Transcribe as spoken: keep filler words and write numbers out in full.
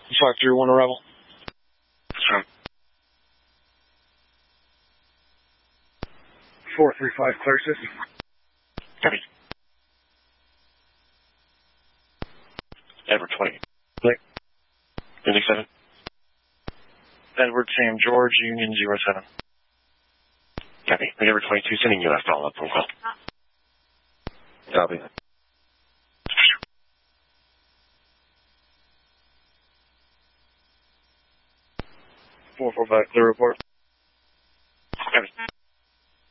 five three one arrival. Sure. four three five, clear system. Copy. Edward twenty. Click. Indy seven. Edward Sam George, Union zero seven. Copy. Edward twenty-two, sending you a follow-up phone call. Copy. four four five, clear report.